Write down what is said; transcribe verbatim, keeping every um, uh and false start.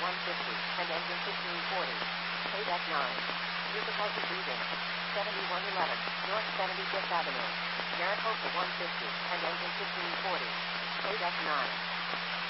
one fifty, and engine fifteen forty. Paid F nine. Difficulty breathing. seventy-one eleven, North seventy-fifth Avenue. Maricopa one fifty, and engine fifteen forty. Paid F nine.